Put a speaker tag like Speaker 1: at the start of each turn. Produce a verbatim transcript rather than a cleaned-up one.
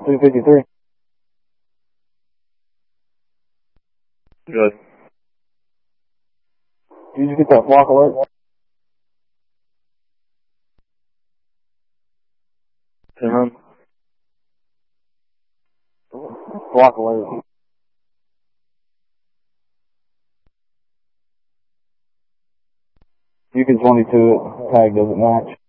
Speaker 1: two fifty-three.
Speaker 2: Good.
Speaker 1: Did you get that flock alert?
Speaker 2: Ten.
Speaker 1: Flock alert. You can twenty-two it. Tag doesn't match.